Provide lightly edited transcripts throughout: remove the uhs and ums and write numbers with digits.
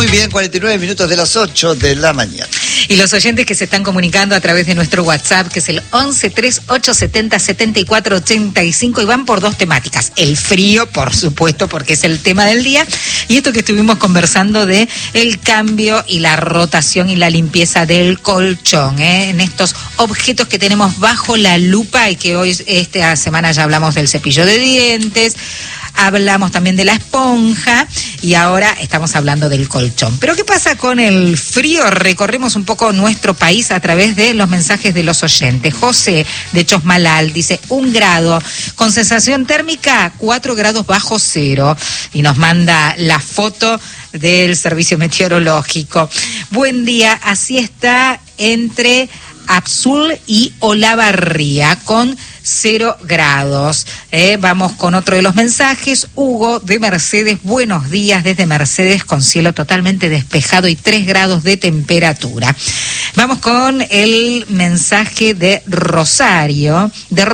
bien, 49 minutos de las 8 de la mañana. Y los oyentes que se están comunicando a través de nuestro WhatsApp, que es el 1138707485, y van por dos temáticas. El frío, por supuesto, porque es el tema del día, y esto que estuvimos conversando de el cambio y la rotación y la limpieza del colchón, en estos objetos que tenemos bajo la lupa, y que hoy, esta semana ya hablamos del cepillo de dientes, hablamos también de la esponja y ahora estamos hablando del colchón. Pero ¿qué pasa con el frío? Recorremos un poco nuestro país a través de los mensajes de los oyentes. José de Chosmalal dice 1 grado, con sensación térmica 4 grados bajo cero, y nos manda la foto del servicio meteorológico. Buen día, así está entre Absul y Olavarría, con 0 grados. Vamos con otro de los mensajes. Hugo de Mercedes, buenos días desde Mercedes, con cielo totalmente despejado y 3 grados de temperatura. Vamos con el mensaje de Rosario.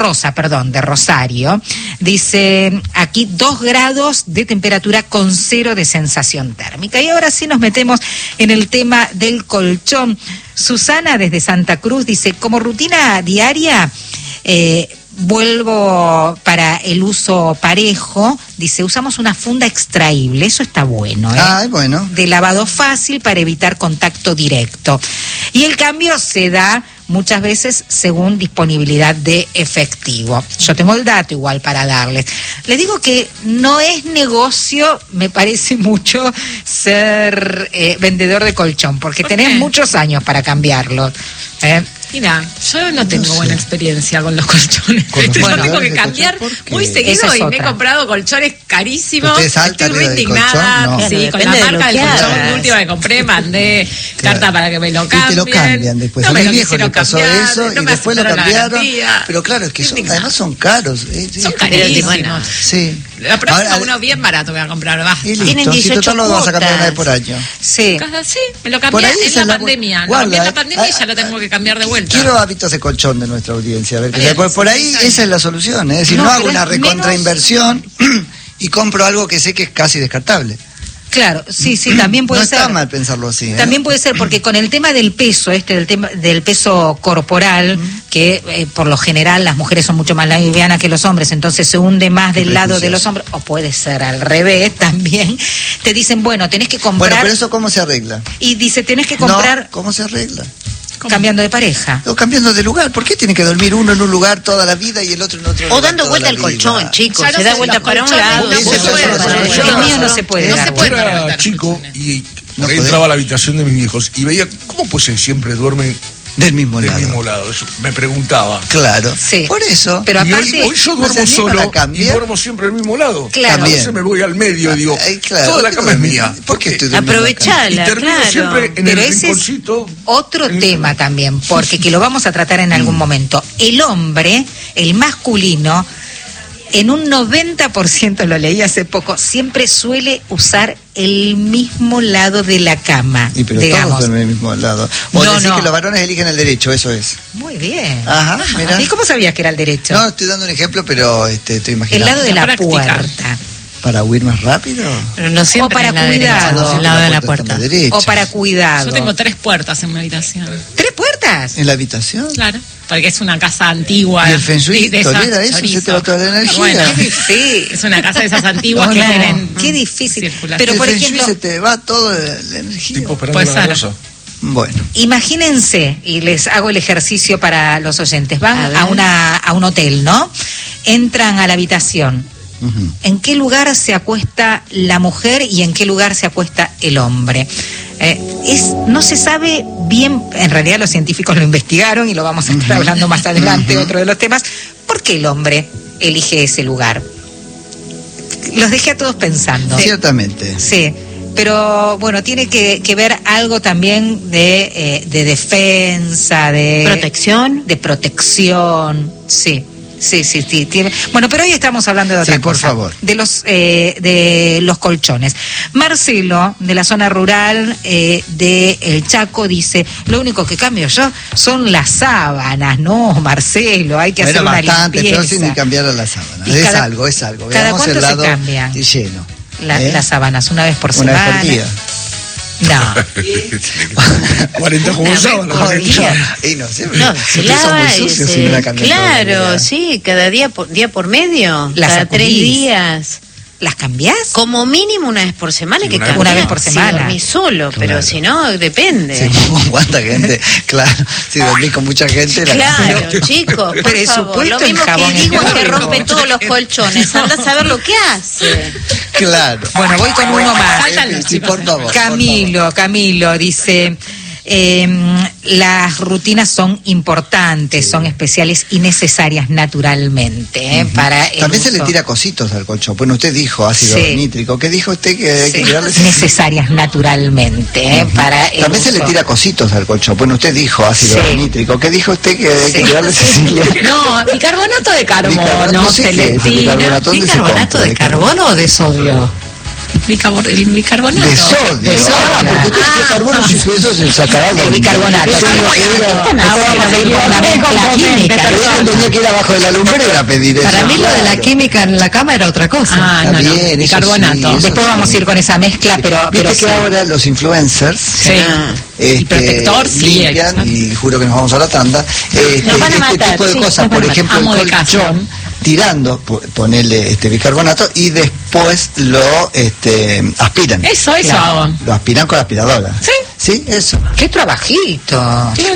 Dice aquí 2 grados de temperatura con 0 de sensación térmica. Y ahora sí nos metemos en el tema del colchón. Susana desde Santa Cruz dice, como rutina diaria, vuelvo para el uso parejo, dice, usamos una funda extraíble, eso está bueno, bueno. De lavado fácil para evitar contacto directo. Y el cambio se da muchas veces según disponibilidad de efectivo. Yo tengo el dato igual para darles. Les digo que no es negocio, me parece mucho, ser vendedor de colchón, porque tenés muchos años para cambiarlo. Mira, yo no tengo buena experiencia con los colchones. Yo tengo que cambiar muy seguido y me he comprado colchones carísimos. Estoy muy indignada. No. Sí, con la marca del colchón último que compré, mandé carta para que me lo cambien. Y te lo cambian después. No me lo viejo le pasó eso no y me después lo cambiaron. Pero claro, es que además son caros. Son carísimos. Sí. La próxima uno bien barato voy a comprar. Tienen 18 si total lo vas a cambiar una vez por año. Sí, me lo cambié en la pandemia. Lo cambié en la pandemia y ya lo tengo que cambiar de vuelta. Quiero hábitos de colchón de nuestra audiencia. A ver, por ahí esa es la solución. Es decir, no hago una recontrainversión y compro algo que sé que es casi descartable. Claro, sí, también puede ser. No está mal pensarlo así. También puede ser, porque con el tema del peso, del tema del peso corporal, que por lo general las mujeres son mucho más livianas que los hombres, entonces se hunde más del lado de los hombres, o puede ser al revés también. Te dicen, bueno, tenés que comprar. Bueno, pero eso ¿cómo se arregla? Y dice, tenés que comprar. No, ¿cómo se arregla? Cambiando de pareja. O cambiando de lugar. ¿Por qué tiene que dormir uno en un lugar toda la vida y el otro en otro lugar? O dando vuelta al colchón, chicos. Se da vuelta para un lado. El mío no se puede dar. Yo era chico y entraba a la habitación de mis viejos y veía cómo pues siempre duermen del mismo lado. Eso me preguntaba. Claro. Sí. Por eso. Pero aparte, hoy yo duermo solo y duermo siempre del mismo lado. Claro. A veces me voy al medio y digo, toda la cama es mía. ¿Por qué estoy durmiendo? Aprovechala, y termino siempre en pero el ese rinconcito. Es otro tema también, porque que lo vamos a tratar en algún momento. El hombre, el masculino, en un 90%, lo leí hace poco, siempre suele usar el mismo lado de la cama. Y pero digamos. todos en el mismo lado. O decir que los varones eligen el derecho, eso es. Muy bien. Ajá, mira. ¿Y cómo sabías que era el derecho? No, estoy dando un ejemplo, pero estoy imaginando. El lado de la práctica. puerta. ¿Para huir más rápido? Pero no siempre o para cuidado. El lado de la puerta. O para cuidado. Yo tengo 3 puertas en mi habitación. ¿3 puertas? ¿En la habitación? Claro, porque es una casa antigua. ¿Y el Feng Shui de tolera eso? chorizo. ¿Se te va toda la energía? Bueno, sí. Es una casa de esas antiguas que tienen. Qué difícil. Circulación. Pero el por Feng Shui ejemplo, se te va toda la energía. Tipo esperando la cosa. Bueno. Imagínense, y les hago el ejercicio para los oyentes, van a un hotel, ¿no? Entran a la habitación. ¿En qué lugar se acuesta la mujer y en qué lugar se acuesta el hombre? No se sabe bien, en realidad los científicos lo investigaron y lo vamos a estar hablando más adelante, otro de los temas. ¿Por qué el hombre elige ese lugar? Los dejé a todos pensando. Ciertamente. Sí, pero bueno, tiene que ver algo también de defensa, de protección, sí. Sí. Bueno, pero hoy estamos hablando de otra cosa. Por favor. De los colchones. Marcelo, de la zona rural de El Chaco, dice, lo único que cambio yo son las sábanas. No, Marcelo, hay que hacer una bastante, limpieza. pero sin cambiar a las sábanas. Es algo. ¿Cada Veamos cuánto el lado se cambian? lleno. Las sábanas, una vez por semana. Una vez por día. No. 40 como un sábado. Y no sé, No, se lava muy sucios y si no la cambian claro, todos los días. sí, cada día por medio, Las cada 3 sacudís. días. ¿Las cambiás? Como mínimo una vez por semana Sí, que una cambiar. vez por semana. Si dormís solo, pero si no, depende. Sí, ¿cuánta gente? Claro, si dormís con mucha gente, Claro, chicos, por favor. Presupuesto Lo en mismo jabón que en digo es que polvo. rompe todos los colchones. Anda a saber lo que hace. Claro. Bueno, voy con uno más. Faltan los Sí, chicos. por favor. Camilo dice, las rutinas son importantes, son especiales y necesarias naturalmente para el También se le uso. tira cositos al colchón. Bueno, usted dijo ácido Sí. nítrico. ¿Qué dijo usted que hay que tirarle? Necesarias naturalmente para el También se le uso. tira cositos al colchón. Bueno, usted dijo ácido Sí. nítrico. ¿Qué dijo usted que hay que Sí. tirarle, Cecilia? No, bicarbonato de carbono, Bicarbonato, se ¿qué le es? tira. ¿Bicarbonato dónde se ¿Bicarbonato compra? de carbono o de sodio? El bicarbonato. De sodio. Ah, porque usted dice carbono, si eso se sacará El bicarbonato. Yo entendía que era abajo de la lumbrera pedir eso. Para mí lo de la química en la cama era otra cosa. Ah, Está no, no, bien, eso bicarbonato. sí, eso Después vamos a ir con esa mezcla, pero Viste sí. que ahora los influencers Sí. este, protector, sí, limpian, exacto. y juro que nos vamos a la tanda, Nos van a matar, tipo de sí, cosas, nos van por a matar. ejemplo Amo de el casa. colchón, tirando, ponerle bicarbonato y después lo aspiran. Eso Claro. hago. Lo aspiran con la aspiradora. Sí. Sí, eso. ¡Qué trabajito!